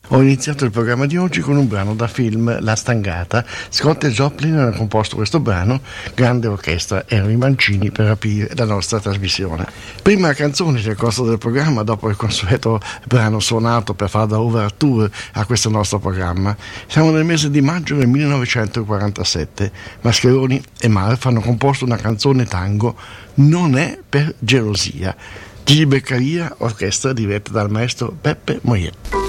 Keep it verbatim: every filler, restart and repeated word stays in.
Ho iniziato il programma di oggi con un brano da film La Stangata. Scott e Joplin hanno composto questo brano, grande orchestra, erano i mancini per aprire la nostra trasmissione. Prima canzone nel corso del programma, dopo il consueto brano suonato per fare da overture a questo nostro programma. Siamo nel mese di maggio del millenovecentoquarantasette. Mascheroni e Marf hanno composto una canzone tango, Non è per gelosia. Gigi Beccaria, orchestra diretta dal maestro Peppe Moyet.